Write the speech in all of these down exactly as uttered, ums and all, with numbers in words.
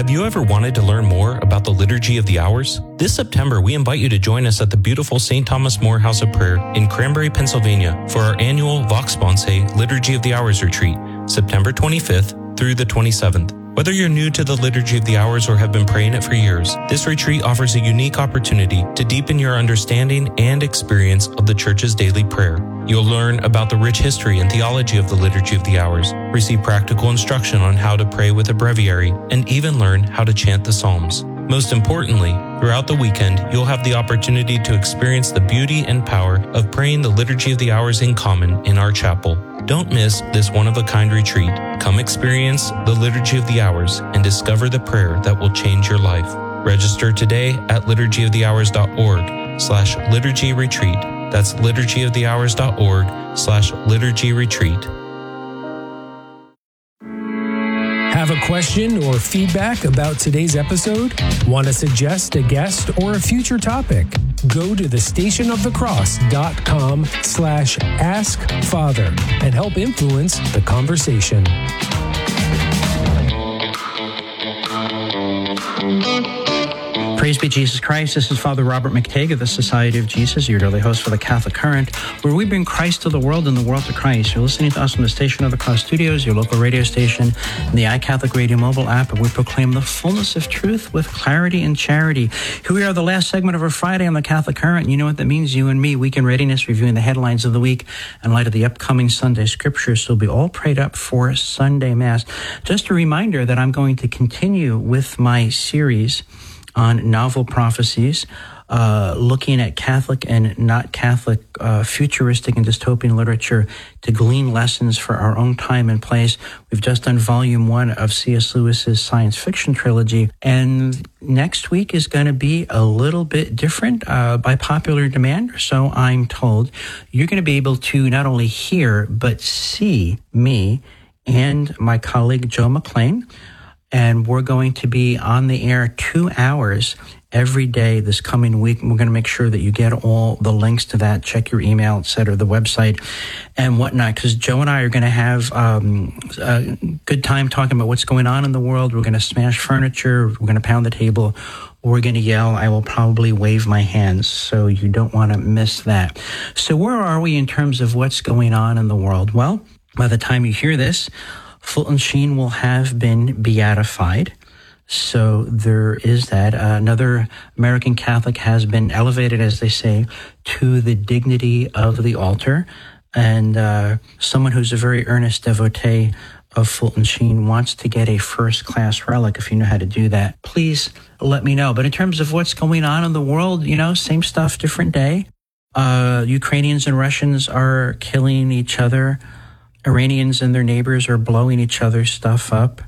Have you ever wanted to learn more about the Liturgy of the Hours? This September, we invite you to join us at the beautiful Saint Thomas More House of Prayer in Cranberry, Pennsylvania for our annual Vox Sponsae Liturgy of the Hours retreat, September twenty-fifth through the twenty-seventh. Whether you're new to the Liturgy of the Hours or have been praying it for years, this retreat offers a unique opportunity to deepen your understanding and experience of the Church's daily prayer. You'll learn about the rich history and theology of the Liturgy of the Hours, receive practical instruction on how to pray with a breviary, and even learn how to chant the Psalms. Most importantly, throughout the weekend, you'll have the opportunity to experience the beauty and power of praying the Liturgy of the Hours in common in our chapel. Don't miss this one-of-a-kind retreat. Come experience the Liturgy of the Hours and discover the prayer that will change your life. Register today at liturgy of the hours dot org slash liturgy retreat. That's liturgy of the hours dot org slash liturgy retreat. Have a question or feedback about today's episode? Want to suggest a guest or a future topic? Go to the station of the cross dot com slash ask father and help influence the conversation. Praise be Jesus Christ. This is Father Robert McTague of the Society of Jesus, your daily host for the Catholic Current, where we bring Christ to the world and the world to Christ. You're listening to us from the Station of the Cross Studios, your local radio station, and the iCatholic Radio mobile app, and we proclaim the fullness of truth with clarity and charity. Here we are, the last segment of our Friday on the Catholic Current. You know what that means, you and me, Week in Readiness, reviewing the headlines of the week in light of the upcoming Sunday scriptures. So we'll be all prayed up for Sunday Mass. Just a reminder that I'm going to continue with my series on novel prophecies, uh, looking at Catholic and not Catholic, uh, futuristic and dystopian literature to glean lessons for our own time and place. We've just done volume one of C S Lewis's science fiction trilogy, and next week is going to be a little bit different uh, by popular demand, so I'm told. You're going to be able to not only hear, but see me and my colleague Joe McLean. And we're going to be on the air two hours every day this coming week. We're going to make sure that you get all the links to that. Check your email, et cetera, the website and whatnot, because Joe and I are going to have um, a good time talking about what's going on in the world. We're going to smash furniture. We're going to pound the table. We're going to yell. I will probably wave my hands, so you don't want to miss that. So where are we in terms of what's going on in the world? Well, by the time you hear this, Fulton Sheen will have been beatified. So there is that. Uh, another American Catholic has been elevated, as they say, to the dignity of the altar. And uh, someone who's a very earnest devotee of Fulton Sheen wants to get a first-class relic. If you know how to do that, please let me know. But in terms of what's going on in the world, you know, same stuff, different day. Uh, Ukrainians and Russians are killing each other. Iranians and their neighbors are blowing each other's stuff up.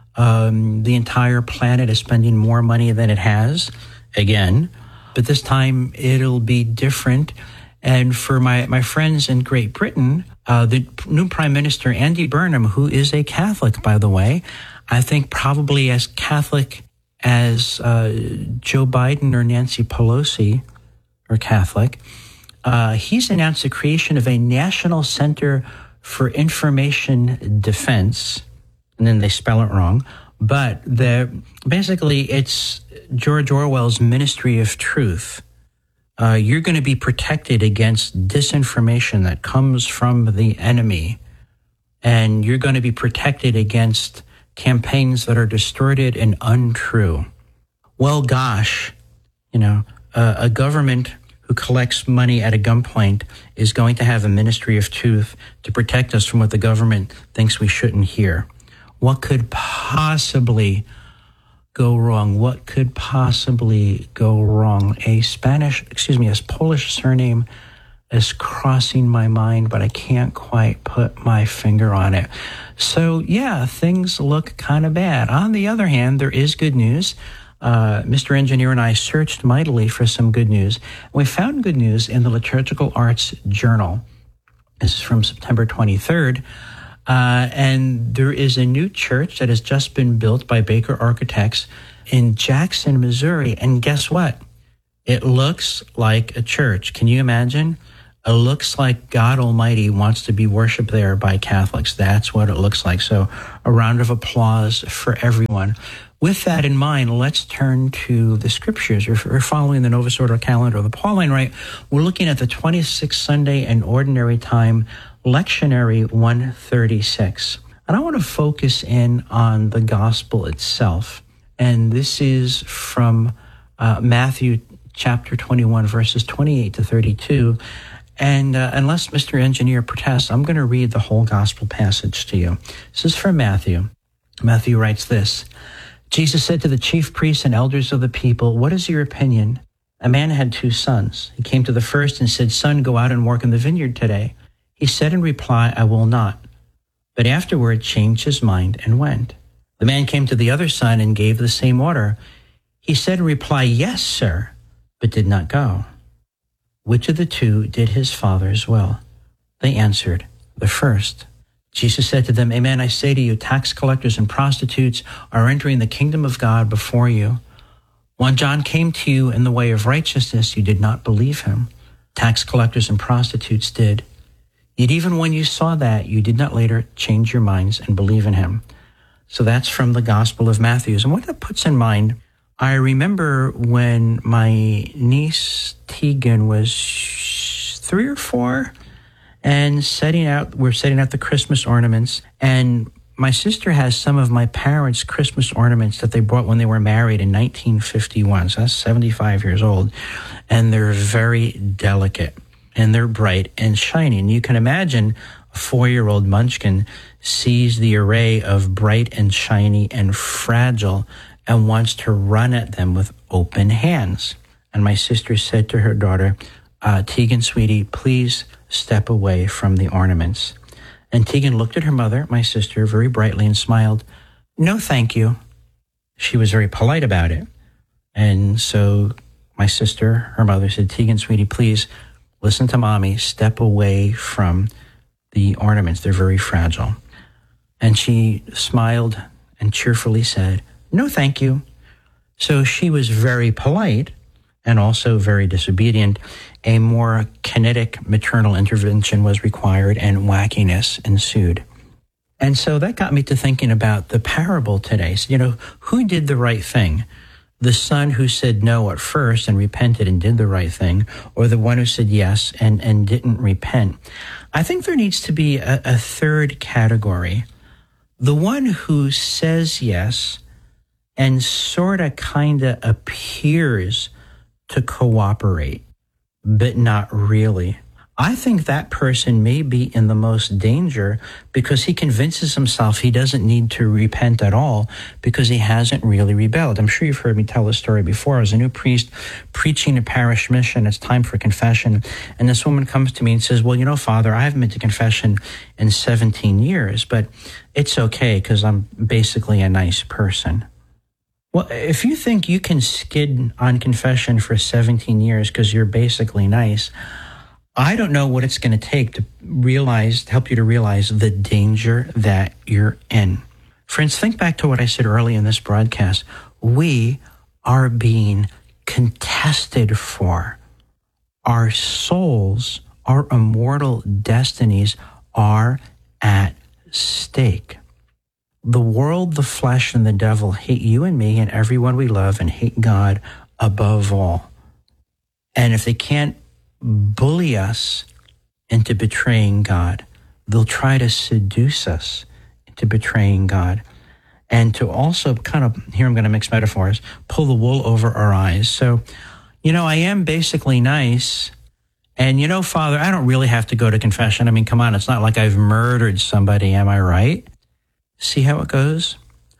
Um, the entire planet is spending more money than it has, again. But this time it'll be different. And for my, my friends in Great Britain, uh, the new Prime Minister, Andy Burnham, who is a Catholic, by the way, I think probably as Catholic as uh, Joe Biden or Nancy Pelosi are Catholic, uh, he's announced the creation of a National Center for Information Defense, and then they spell it wrong, but the basically it's George Orwell's Ministry of Truth. Uh, you're going to be protected against disinformation that comes from the enemy, and you're going to be protected against campaigns that are distorted and untrue. Well, gosh, you know, uh, a government who collects money at a gunpoint is going to have a Ministry of Truth to protect us from what the government thinks we shouldn't hear. What could possibly go wrong? What could possibly go wrong? A Spanish, excuse me, a Polish surname is crossing my mind, but I can't quite put my finger on it. So yeah, things look kind of bad. On the other hand, there is good news. Uh, Mister Engineer and I searched mightily for some good news. We found good news in the Liturgical Arts Journal. This is from September twenty-third. Uh, and there is a new church that has just been built by Baker Architects in Jackson, Missouri. And guess what? It looks like a church. Can you imagine? It looks like God Almighty wants to be worshiped there by Catholics. That's what it looks like. So a round of applause for everyone. With that in mind, let's turn to the scriptures. We're following the Novus Ordo calendar of the Pauline Rite. We're looking at the twenty-sixth Sunday and Ordinary Time, Lectionary one thirty-six. And I want to focus in on the gospel itself. And this is from uh, Matthew chapter twenty-one, verses twenty-eight to thirty-two. And uh, unless Mister Engineer protests, I'm going to read the whole gospel passage to you. This is from Matthew. Matthew writes this. Jesus said to the chief priests and elders of the people, "What is your opinion? A man had two sons. He came to the first and said, 'Son, go out and work in the vineyard today.' He said in reply, 'I will not.' But afterward changed his mind and went. The man came to the other son and gave the same order. He said in reply, 'Yes, sir,' but did not go. Which of the two did his father's will?" They answered, "The first." Jesus said to them, "Amen, I say to you, tax collectors and prostitutes are entering the kingdom of God before you. When John came to you in the way of righteousness, you did not believe him. Tax collectors and prostitutes did. Yet even when you saw that, you did not later change your minds and believe in him." So that's from the Gospel of Matthew. And what that puts in mind, I remember when my niece Tegan was three or four, and setting out, we're setting out the Christmas ornaments. And my sister has some of my parents' Christmas ornaments that they bought when they were married in nineteen fifty-one. So that's seventy-five years old. And they're very delicate, and they're bright and shiny. And you can imagine a four-year-old munchkin sees the array of bright and shiny and fragile and wants to run at them with open hands. And my sister said to her daughter, uh, "Tegan, sweetie, please step away from the ornaments." And Tegan looked at her mother, my sister, very brightly and smiled. "No, thank you." She was very polite about it. And so my sister, her mother, said, "Tegan, sweetie, please listen to mommy. Step away from the ornaments. They're very fragile." And she smiled and cheerfully said, "No, thank you." So she was very polite and also very disobedient. A more kinetic maternal intervention was required, and wackiness ensued. And so that got me to thinking about the parable today. So, you know, who did the right thing? The son who said no at first and repented and did the right thing, or the one who said yes and, and didn't repent? I think there needs to be a, a third category. The one who says yes and sort of kind of appears to cooperate, but not really. I think that person may be in the most danger because he convinces himself he doesn't need to repent at all because he hasn't really rebelled. I'm sure you've heard me tell this story before. I was a new priest preaching a parish mission. It's time for confession. And this woman comes to me and says, "Well, you know, Father, I haven't been to confession in seventeen years, but it's okay because I'm basically a nice person." Well, if you think you can skid on confession for seventeen years because you're basically nice, I don't know what it's going to take to realize, to help you to realize the danger that you're in. Friends, think back to what I said early in this broadcast. We are being contested for. Our souls, our immortal destinies are at stake. The world, the flesh, and the devil hate you and me and everyone we love and hate God above all. And if they can't bully us into betraying God, they'll try to seduce us into betraying God. And to also kind of, here I'm going to mix metaphors, pull the wool over our eyes. So, you know, I am basically nice. And, you know, Father, I don't really have to go to confession. I mean, come on, it's not like I've murdered somebody, am I right? See how it goes?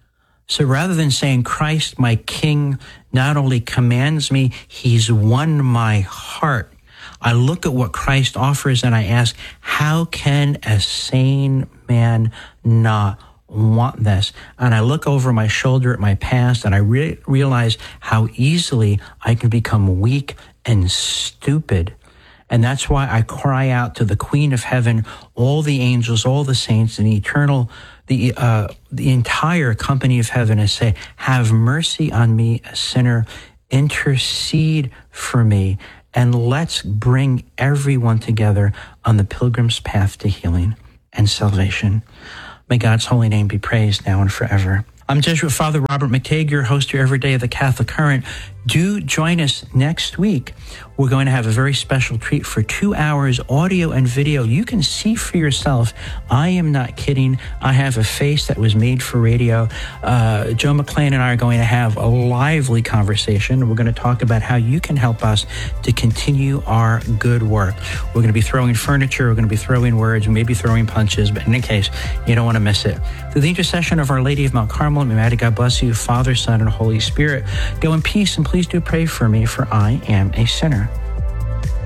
So rather than saying, Christ, my King, not only commands me, he's won my heart, I look at what Christ offers and I ask, how can a sane man not want this? And I look over my shoulder at my past and I re- realize how easily I can become weak and stupid. And that's why I cry out to the Queen of Heaven, all the angels, all the saints, and the eternal, the uh, the entire company of heaven, and say, have mercy on me, a sinner. Intercede for me. and let's bring everyone together on the pilgrim's path to healing and salvation. May God's holy name be praised now and forever. I'm Jesuit Father Robert McTague, your host here every day of the Catholic Current. Do join us next week. We're going to have a very special treat for two hours, audio and video. You can see for yourself. I am not kidding. I have a face that was made for radio. Uh, Joe McLean and I are going to have a lively conversation. We're going to talk about how you can help us to continue our good work. We're going to be throwing furniture. We're going to be throwing words. We may be throwing punches, but in any case, you don't want to miss it. Through the intercession of Our Lady of Mount Carmel, may Almighty God bless you, Father, Son, and Holy Spirit. Go in peace, and please do pray for me, for I am a sinner.